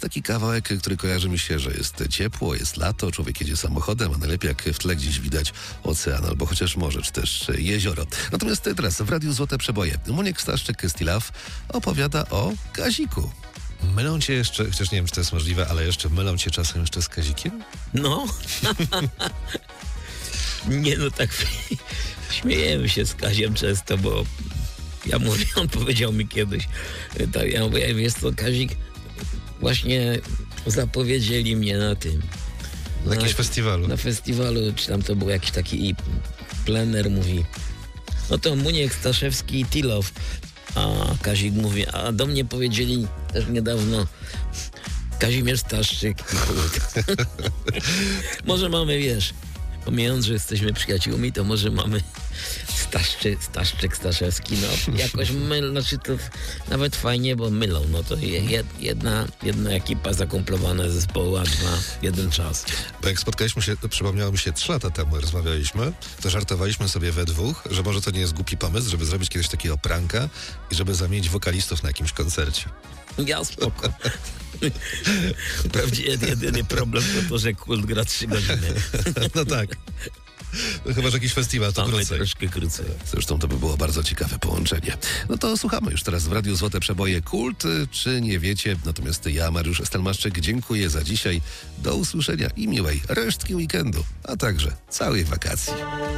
taki kawałek, który kojarzy mi się, że jest ciepło, jest lato, człowiek jedzie samochodem, a najlepiej jak w tle gdzieś widać ocean, albo chociaż morze, czy też jezioro. Natomiast teraz w Radiu Złote Przeboje Muniek Staszczyk, Still Love opowiada o Kaziku. Mylą cię jeszcze, chociaż nie wiem, czy to jest możliwe, ale jeszcze mylą cię czasem jeszcze z Kazikiem? No. Nie, no tak śmiejemy się z Kaziem często, bo ja mówię, on powiedział mi kiedyś, tak, ja mówię, wiesz co, Kazik, właśnie zapowiedzieli mnie na tym. Na jakimś festiwalu. Na festiwalu, czy tam to był jakiś taki plener, mówi, no to Muniek Staszewski i Tilow. A Kazik mówi, a do mnie powiedzieli też niedawno Kazimierz Staszczyk i Kult. Może mamy, wiesz, pomijając, że jesteśmy przyjaciółmi, to może mamy Staszczyk, Staszewski, no jakoś znaczy to nawet fajnie, bo mylą, no to jedna ekipa zakumplowana zespołu, a jeden czas. Bo jak spotkaliśmy się, to przypomniało mi się 3 lata temu, rozmawialiśmy, to żartowaliśmy sobie we dwóch, że może to nie jest głupi pomysł, żeby zrobić kiedyś takiego pranka i żeby zamienić wokalistów na jakimś koncercie. Ja spoko. Wprawdzie jedyny problem to, że Kult gra 3 godziny. No tak. No chyba, że jakiś festiwal to krócej. Troszkę krócej. Zresztą to by było bardzo ciekawe połączenie. No to słuchamy już teraz w Radiu Złote Przeboje Kult, czy nie wiecie. Natomiast ja, Mariusz Stelmaszczyk, dziękuję za dzisiaj. Do usłyszenia i miłej resztki weekendu, a także całej wakacji.